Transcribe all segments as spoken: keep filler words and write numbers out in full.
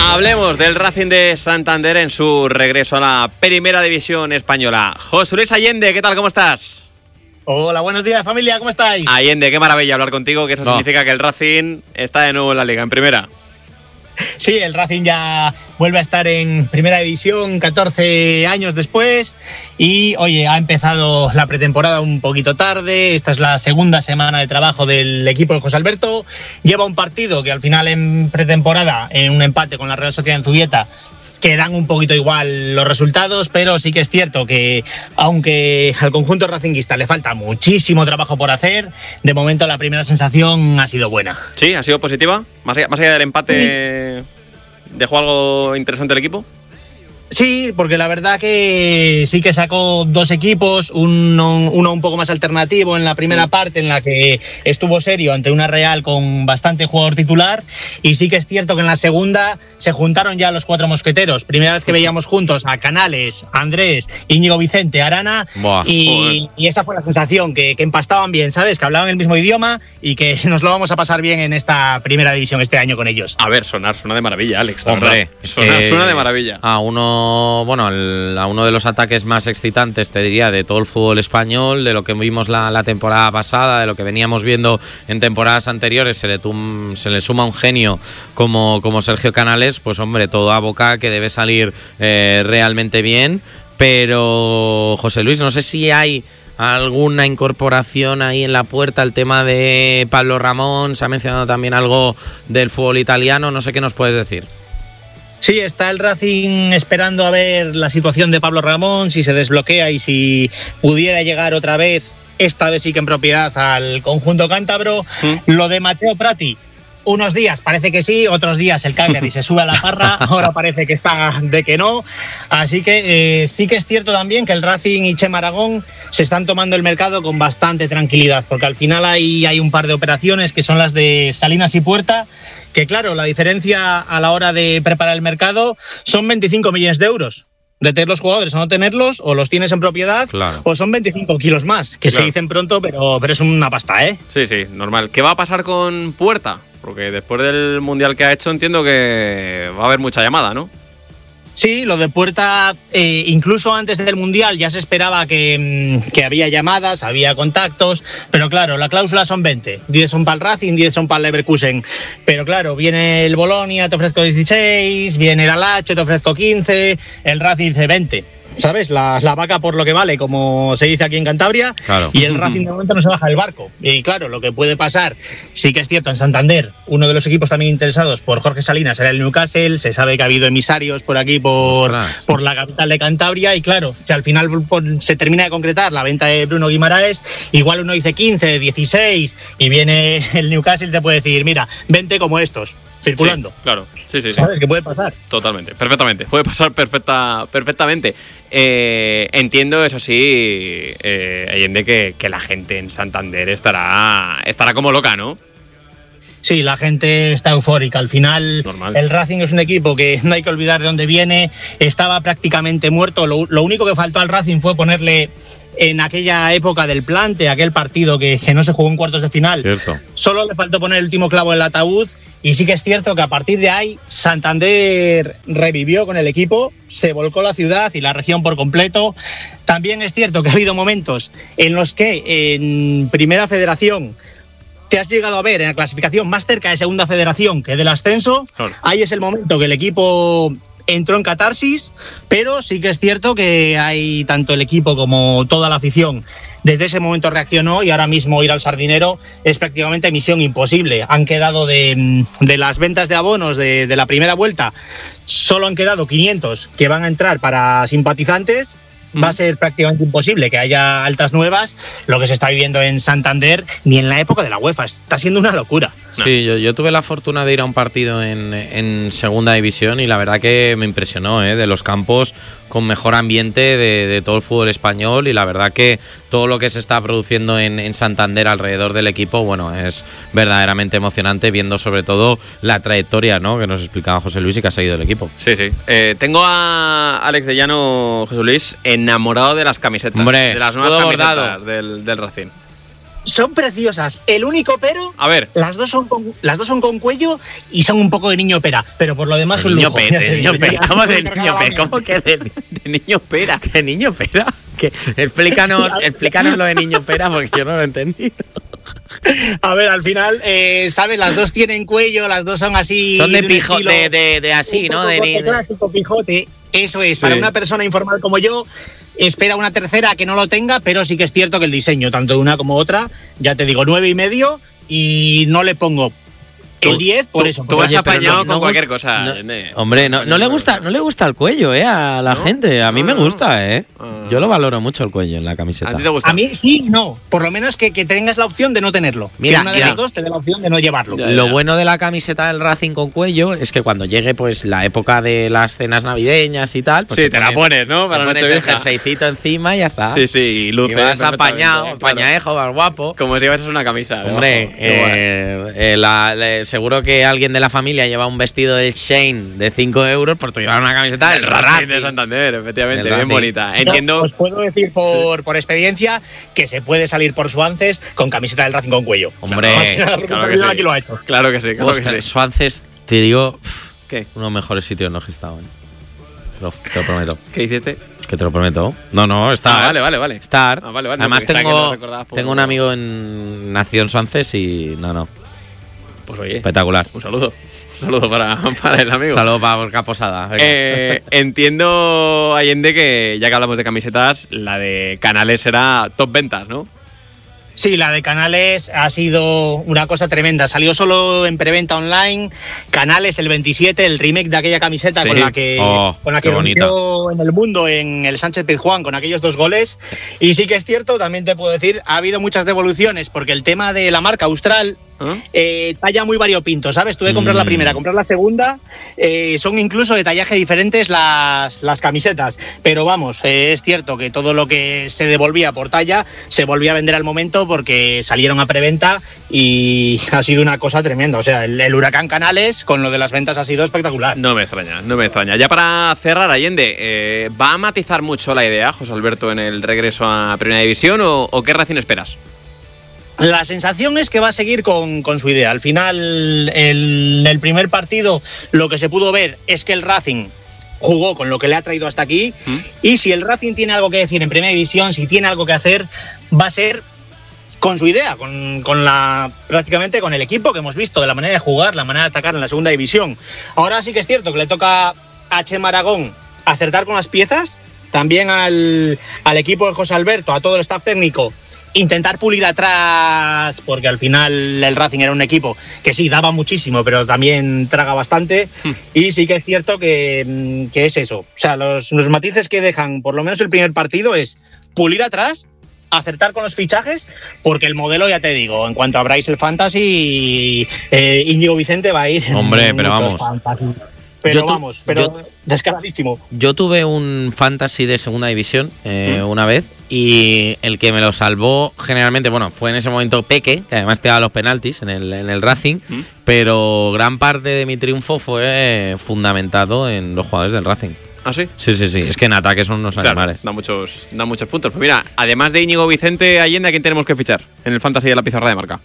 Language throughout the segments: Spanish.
Hablemos del Racing de Santander en su regreso a la Primera División Española. José Luis Allende, ¿qué tal? ¿Cómo estás? Hola, buenos días, familia, ¿cómo estáis? Allende, qué maravilla hablar contigo, que eso no. significa que el Racing está de nuevo en la Liga, en Primera. Sí, el Racing ya vuelve a estar en Primera División catorce años después y, oye, ha empezado la pretemporada un poquito tarde. Esta es la segunda semana de trabajo del equipo de José Alberto. Lleva un partido que al final en pretemporada, en un empate con la Real Sociedad en Zubieta, que dan un poquito igual los resultados, pero sí que es cierto que aunque al conjunto racinguista le falta muchísimo trabajo por hacer, de momento la primera sensación ha sido buena. Sí, ha sido positiva. Más allá, más allá del empate, sí. ¿Dejó algo interesante el equipo? Sí, porque la verdad que sí que sacó dos equipos, uno, uno un poco más alternativo en la primera parte, en la que estuvo serio ante una Real con bastante jugador titular, y sí que es cierto que en la segunda se juntaron ya los cuatro mosqueteros. Primera vez que veíamos juntos a Canales, Andrés, Íñigo Vicente, Arana, Buah, y, y esa fue la sensación, que, que empastaban bien, ¿sabes? Que hablaban el mismo idioma y que nos lo vamos a pasar bien en esta Primera División este año con ellos. A ver, sonar, suena de maravilla, Alex. Hombre, sonar, suena de maravilla. A uno Bueno, al, a uno de los ataques más excitantes, te diría, de todo el fútbol español, de lo que vimos la, la temporada pasada, de lo que veníamos viendo en temporadas anteriores, se le, tum, se le suma un genio como, como Sergio Canales, pues hombre, todo aboca que debe salir eh, realmente bien. Pero, José Luis, no sé si hay alguna incorporación ahí en la puerta, el tema de Pablo Ramón, se ha mencionado también algo del fútbol italiano, no sé qué nos puedes decir. Sí, está el Racing esperando a ver la situación de Pablo Ramón, si se desbloquea y si pudiera llegar otra vez, esta vez sí que en propiedad, al conjunto cántabro. ¿Mm? Lo de Mateo Prati, unos días parece que sí, otros días el Cagliari se sube a la parra, ahora parece que está de que no. Así que eh, sí que es cierto también que el Racing y Chema Aragón se están tomando el mercado con bastante tranquilidad, porque al final hay, hay un par de operaciones que son las de Salinas y Puerta, que claro, la diferencia a la hora de preparar el mercado son veinticinco millones de euros. De tener los jugadores o no tenerlos, o los tienes en propiedad, claro, o son veinticinco kilos más, que claro, se dicen pronto, pero, pero es una pasta, ¿eh? Sí, sí, normal. ¿Qué va a pasar con Puerta? Porque después del Mundial que ha hecho entiendo que va a haber mucha llamada, ¿no? Sí, lo de Puerta, eh, incluso antes del Mundial ya se esperaba que, que había llamadas, había contactos, pero claro, la cláusula son veinte, diez son para el Racing, diez son para el Leverkusen, pero claro, viene el Bolonia, te ofrezco dieciséis, viene el Alacho, te ofrezco quince, el Racing dice veinte. ¿Sabes? La, la vaca por lo que vale, como se dice aquí en Cantabria, claro, y el Racing de momento no se baja del barco. Y claro, lo que puede pasar, sí que es cierto, en Santander, uno de los equipos también interesados por Jorge Salinas era el Newcastle, se sabe que ha habido emisarios por aquí, por, por la capital de Cantabria, y claro, si al final por, se termina de concretar la venta de Bruno Guimaraes, igual uno dice quince, dieciséis, y viene el Newcastle y te puede decir, mira, vente como estos, circulando. Sí, claro, sí, sí. ¿Sabes sí. qué puede pasar? Totalmente, perfectamente, puede pasar perfecta, perfectamente. Eh, entiendo, eso sí, eh, Allende, que, que la gente en Santander estará, estará como loca, ¿no? Sí, la gente está eufórica. Al final, normal, el Racing es un equipo que no hay que olvidar de dónde viene. Estaba prácticamente muerto. Lo, lo único que faltó al Racing fue ponerle en aquella época del plante, aquel partido que, que no se jugó en cuartos de final. Cierto. Solo le faltó poner el último clavo en el ataúd. Y sí que es cierto que a partir de ahí Santander revivió con el equipo, se volcó la ciudad y la región por completo. También es cierto que ha habido momentos en los que en Primera Federación te has llegado a ver en la clasificación más cerca de Segunda Federación que del ascenso. Claro. Ahí es el momento que el equipo entró en catarsis, pero sí que es cierto que hay tanto el equipo como toda la afición desde ese momento reaccionó, y ahora mismo ir al Sardinero es prácticamente misión imposible. Han quedado de, de las ventas de abonos de, de la primera vuelta, solo han quedado quinientos que van a entrar para simpatizantes. Va a ser prácticamente imposible que haya altas nuevas. Lo que se está viviendo en Santander, ni en la época de la UEFA, está siendo una locura. Sí, yo, yo tuve la fortuna de ir a un partido en, en Segunda División y la verdad que me impresionó, ¿eh? De los campos con mejor ambiente de, de todo el fútbol español, y la verdad que todo lo que se está produciendo en, en Santander alrededor del equipo, bueno, es verdaderamente emocionante, viendo sobre todo la trayectoria, ¿no?, que nos explicaba José Luis y que ha seguido el equipo. Sí, sí. Eh, tengo a Alex de Llano, José Luis, enamorado de las camisetas. Hombre, de las nuevas camisetas del, del Racing. Son preciosas. El único pero, a ver, las dos son con, las dos son con cuello y son un poco de niño pera, pero por lo demás un niño lujo. Pera, de niño pera. ¿Cómo de niño pera? ¿Cómo que de, de niño pera? ¿Qué niño pera? ¿Qué? Explícanos, explícanos lo de niño pera porque yo no lo he entendido. A ver, al final, eh, ¿sabes? Las dos tienen cuello, las dos son así. Son de un pijote, estilo de, de, de así, un ¿no? poco De, corte de- clásico, pijote. Eso es, Sí. para una persona informal como yo, espera una tercera que no lo tenga, pero sí que es cierto que el diseño, tanto de una como otra, ya te digo, nueve y medio, y no le pongo Tú- el diez por tú- eso. tú porque- vas Oye, pero apañado no- con no cualquier gust- cosa. no- Yende. Hombre, no, no le gusta, no le gusta el cuello, eh, a la ¿No? gente. A mí No, me no. gusta, eh. Ah. Yo lo valoro mucho el cuello en la camiseta. ¿A ti te gusta? A mí sí, no. Por lo menos que, que tengas la opción de no tenerlo. Mira, que una de mira. las dos te dé la opción de no llevarlo. Ya, Lo ya. bueno de la camiseta del Racing con cuello es que cuando llegue pues la época de las cenas navideñas y tal, pues Sí, te la pones, ¿no? te Para pones el Nochevieja. jerseycito encima y ya está. Sí, sí, y Y luces. vas perfectamente, apañado, claro. apañadejo, vas guapo. Como si llevases una camisa. Hombre, debajo. Qué guay. eh, eh, la- le- seguro que alguien de la familia lleva un vestido del Shane de cinco euros por tu llevar una camiseta del El Racing Racing. de Santander, efectivamente, Del bien Racing. bonita. Yo Entiendo. Os puedo decir por, por experiencia que se puede salir por Suances con camiseta del Racing con cuello. Hombre, Más que nada, porque claro un que servidor sí. aquí lo ha hecho. Claro que sí, claro que Ostras, sí. Suances, te digo, pff, ¿Qué? uno de los mejores sitios en los que he estado. eh. Te lo, te lo prometo. ¿Qué hiciste? Que te lo prometo. No, no, está. Ah, vale, vale, vale. Estar. Ah, vale, vale, Además porque pensaba que lo tengo, recordabas por- tengo un amigo en Nación Suances y no, no, Pues oye, espectacular. un saludo. Un saludo para, para el amigo. Saludos para Borja Posada. Venga. Eh, entiendo, Allende, que ya que hablamos de camisetas, la de Canales será top ventas, ¿no? Sí, la de Canales ha sido una cosa tremenda. Salió solo en preventa online. Canales el veintisiete, el remake de aquella camiseta Sí. con la que, Oh, con la qué que bonita. rompió en el mundo en el Sánchez Pizjuán con aquellos dos goles. Y sí que es cierto, también te puedo decir, ha habido muchas devoluciones porque el tema de la marca Austral ¿Ah? eh, talla muy variopinto, ¿sabes? Tú de comprar la Mm. primera, comprar la segunda, eh, son incluso de tallaje diferentes las, las camisetas. Pero vamos, eh, es cierto que todo lo que se devolvía por talla se volvía a vender al momento porque salieron a preventa y ha sido una cosa tremenda. O sea, el, el huracán Canales con lo de las ventas ha sido espectacular. No me extraña, no me extraña. Ya para cerrar, Allende, eh, ¿va a matizar mucho la idea, José Alberto, en el regreso a Primera División o, o qué Racing esperas? La sensación es que va a seguir con, con su idea. Al final, el, el primer partido, lo que se pudo ver es que el Racing jugó con lo que le ha traído hasta aquí. ¿Mm? Y si el Racing tiene algo que decir en Primera División, si tiene algo que hacer, va a ser con su idea, con, con la prácticamente con el equipo que hemos visto, de la manera de jugar, la manera de atacar en la Segunda División. Ahora sí que es cierto que le toca a Chema Aragón acertar con las piezas, también al, al equipo de José Alberto, a todo el staff técnico, intentar pulir atrás, porque al final el Racing era un equipo que sí, daba muchísimo, pero también traga bastante. Y sí que es cierto que, que es eso. O sea, los, los matices que dejan, por lo menos el primer partido, es pulir atrás, acertar con los fichajes, porque el modelo, ya te digo, en cuanto abráis el Fantasy, eh, Íñigo Vicente va a ir. en Hombre, pero muchos vamos. Fantasy. Pero Yo tu- vamos, pero yo- descaradísimo. Yo tuve un fantasy de segunda división eh, una vez y el que me lo salvó generalmente, bueno, fue en ese momento Peque, que además te daba los penaltis en el, en el Racing, ¿Mm? pero gran parte de mi triunfo fue fundamentado en los jugadores del Racing. ¿Ah, sí? Sí, sí, sí, es que en ataque son unos Claro, animales. da muchos, da muchos puntos. Pues mira, además de Íñigo Vicente, Allende, ¿a quién tenemos que fichar en el Fantasy de la pizarra de marca?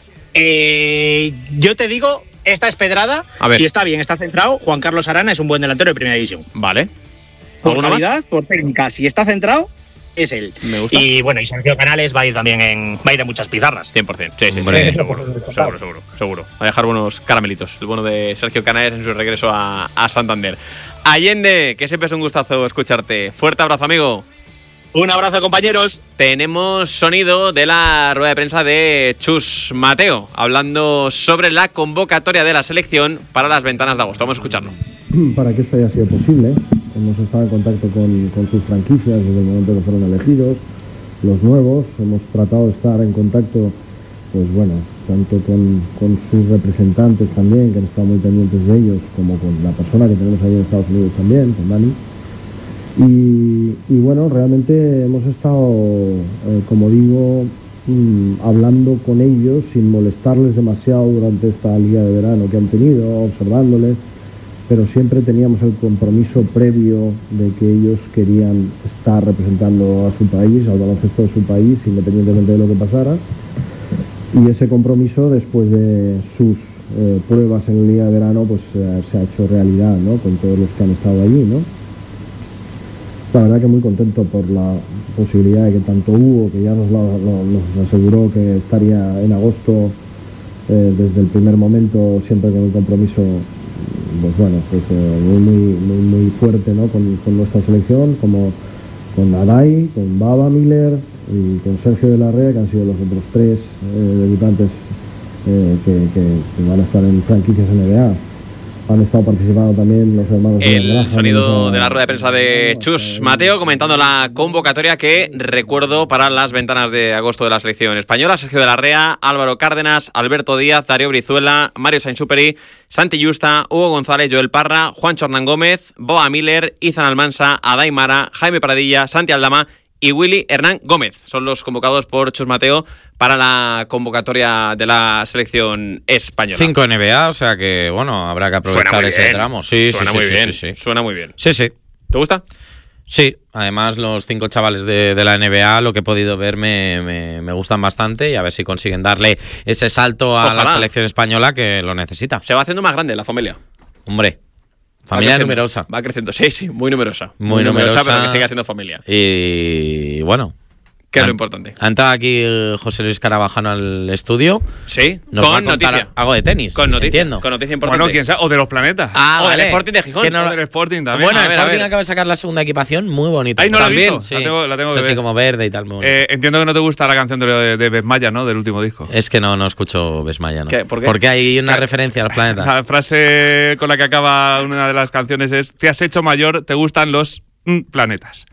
Eh, yo te digo, esta es pedrada. A ver. Si está bien, está centrado, Juan Carlos Arana es un buen delantero de Primera División. Vale. Por ¿Alguno más? calidad, por técnica, si está centrado, es él. Me gusta. Y bueno, y Sergio Canales va a ir también en, va a ir en muchas pizarras. cien por ciento. Sí, sí, sí, Hombre. seguro, seguro, seguro, seguro. Va a dejar buenos caramelitos. El bueno de Sergio Canales en su regreso a, a Santander. Allende, que siempre es un gustazo escucharte. Fuerte abrazo, amigo. Un abrazo, compañeros. Tenemos sonido de la rueda de prensa de Chus Mateo, hablando sobre la convocatoria de la selección para las ventanas de agosto. Vamos a escucharlo. Para que esto haya sido posible, hemos estado en contacto con, con sus franquicias desde el momento que fueron elegidos, los nuevos, hemos tratado de estar en contacto, pues bueno, tanto con, con sus representantes también, que han estado muy pendientes de ellos, como con la persona que tenemos ahí en Estados Unidos también, con Dani. Y, y bueno, realmente hemos estado, eh, como digo, mmm, hablando con ellos sin molestarles demasiado durante esta liga de verano que han tenido, observándoles, pero siempre teníamos el compromiso previo de que ellos querían estar representando a su país, al baloncesto de su país, independientemente de lo que pasara. y ese compromiso, después de sus eh, pruebas en la Liga de Verano, pues eh, se ha hecho realidad, ¿no? Con todos los que han estado allí, ¿no? La verdad que muy contento por la posibilidad de que tanto Hugo, que ya nos, lo, lo, nos aseguró que estaría en agosto eh, desde el primer momento, siempre con un compromiso, pues bueno, pues eh, muy, muy, muy, muy fuerte, ¿no? con, con nuestra selección, como con Adai, con Baba Miller y con Sergio de la Rea, que han sido los otros tres eh, debutantes eh, que, que, que van a estar en franquicias N B A. Han estado participando también los hermanos. El Graham, sonido a, de la rueda de prensa de Chus Mateo comentando la convocatoria que recuerdo para las ventanas de agosto de la selección española. Sergio de la Rea, Álvaro Cárdenas, Alberto Díaz, Darío Brizuela, Mario Sainz-Superi, Santi Justa, Hugo González, Joel Parra, Juancho Hernán Gómez, Boa Miller, Izan Almansa, Adai Mara, Jaime Pradilla, Santi Aldama y Willy Hernán Gómez. Son los convocados por Chus Mateo para la convocatoria de la selección española. Cinco N B A, o sea que, bueno, habrá que aprovechar ese tramo. Sí, Suena sí, muy sí, bien. sí, sí. Suena muy bien. Sí, sí. ¿Te gusta? Sí, además los cinco chavales de, de la N B A, lo que he podido ver, me, me, me gustan bastante y a ver si consiguen darle ese salto a Ojalá. la selección española que lo necesita. Se va haciendo más grande la familia. Hombre, familia numerosa. Va creciendo, sí, sí, muy numerosa. Muy numerosa, pero que siga siendo familia. Y bueno, Que es han- lo importante. Ha entrado aquí eh, José Luis Carabajano al estudio. Sí, Nos va a con contar noticia. algo de tenis. Con noticia. entiendo. Con noticia importante. Bueno, quién sabe, o de los planetas. Ah, O del vale. Sporting de Gijón. Que no- O del Sporting también. Bueno, A el ver, a Sporting ver. acaba de sacar la segunda equipación, muy bonita. Ay, no la he También, visto. La tengo- la tengo Es que así ver. como verde y tal, muy bonito. Eh, entiendo que no te gusta la canción de, de Besmaya, ¿no? Del último disco. Es que no, no escucho Besmaya, ¿no? ¿Qué? ¿Por qué? Porque hay una ¿Qué? referencia a los planetas. La frase con la que acaba una de las canciones es: te has hecho mayor, te gustan los mm, planetas.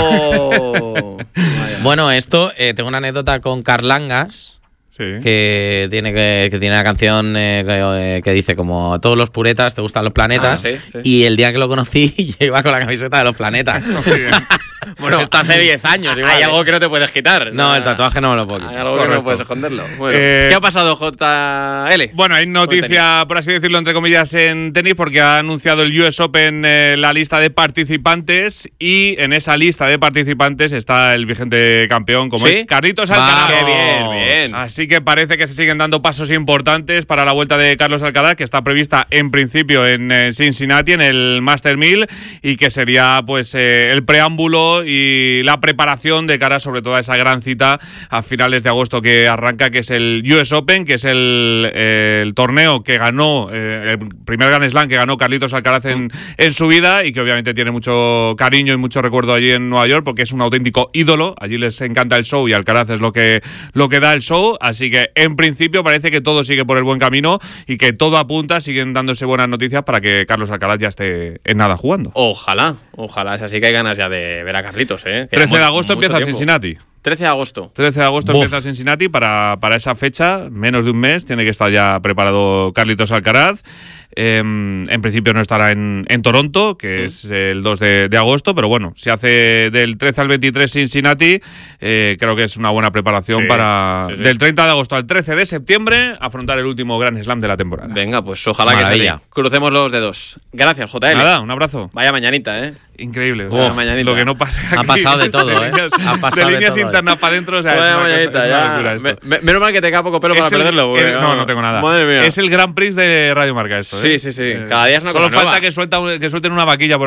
Oh. Vaya. Bueno, esto, eh, tengo una anécdota con Carlangas, Sí. que tiene que, que tiene una canción eh, que, eh, que dice como a todos los puretas te gustan los planetas. Ah, sí, sí. Y el día que lo conocí, yo iba con la camiseta de los planetas. Muy bien. Bueno, esto hace diez años. igual, Hay ¿eh? algo que no te puedes quitar. No, el tatuaje no me lo puedo Hay quitar. algo que Correcto. no puedes esconderlo. Bueno, Eh, ¿qué ha pasado, J L? Bueno, hay noticia, por así decirlo, entre comillas, en tenis, porque ha anunciado el U S Open eh, la lista de participantes, y en esa lista de participantes está el vigente campeón, como ¿Sí? es Carlitos Vamos. Alcaraz. Qué bien, bien. Así que parece que se siguen dando pasos importantes para la vuelta de Carlos Alcaraz, que está prevista en principio en eh, Cincinnati, en el Master mil, y que sería pues eh, el preámbulo y la preparación de cara sobre todo a esa gran cita a finales de agosto que arranca, que es el U S Open, que es el, eh, el torneo que ganó, eh, el primer Grand Slam que ganó Carlitos Alcaraz en, en su vida, y que obviamente tiene mucho cariño y mucho recuerdo allí en Nueva York, porque es un auténtico ídolo. Allí les encanta el show y Alcaraz es lo que, lo que da el show. Así que en principio parece que todo sigue por el buen camino y que todo apunta, siguen dándose buenas noticias para que Carlos Alcaraz ya esté en nada jugando. Ojalá, ojalá. Es así que hay ganas ya de ver a Carlitos, ¿eh? Queda trece de mu- agosto mucho empieza tiempo. Cincinnati. trece de agosto. trece de agosto Buf. empieza Cincinnati. Para, para esa fecha, menos de un mes, tiene que estar ya preparado Carlitos Alcaraz. Eh, en principio no estará en, en Toronto, que Mm. es el dos de, de agosto, pero bueno, si hace del trece al veintitrés Cincinnati, eh, creo que es una buena preparación Sí, para sí, sí. del treinta de agosto al trece de septiembre afrontar el último Grand Slam de la temporada. Venga, pues ojalá que Maravilla. sea así. Crucemos los dedos. Gracias, J L. Nada, un abrazo. Vaya mañanita, ¿eh? Increíble. o sea, Uf, mañanita. lo que no pase aquí. Ha pasado de todo, ¿eh? líneas, Ha pasado de de líneas todo, ¿eh? internas para adentro. O sea, es Vaya una cosa- mañanita, es una ya. locura esto. Me- me- menos mal que te queda poco pelo para Es el- perderlo. porque, el- no, vamos, no tengo nada. Madre mía. Es el Grand Prix de Radio Marca esto, ¿eh? Sí, sí, sí. Cada día es una Solo cosa falta nueva. que, suelta, que suelten una vaquilla por